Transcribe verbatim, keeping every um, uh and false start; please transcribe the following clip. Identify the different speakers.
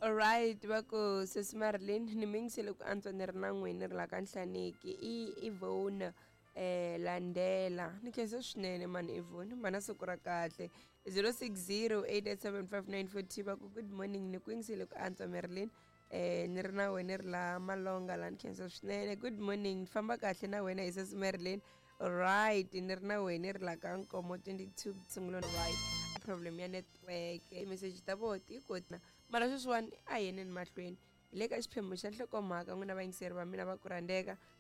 Speaker 1: Alright, bako sis Marlin, nimingisile ku antswa ni ri na n'wina ri la ka Nhlaneki i Ivona eh Landela. Ni khensa swinene mani Ivona, ma na siku ra kahle. zero six zero eight eight seven five nine four two bako good morning ni ku yingisile ku antswa Marlin. Eh ni ri na wena ri la Malonga la ni khensa swinene. Good morning, famba kahle na wena hi sis Marlin. Alright, ni ri na wena ri la ka Nkomo twenty-two Sungulon right. Problem ya network message ta voti ikotna mara sweswiwani a hi yeneni mahlweni hi le ka xiphemu xa nhlokomhaka n'wina vayingiseri va mina va ku rhandeka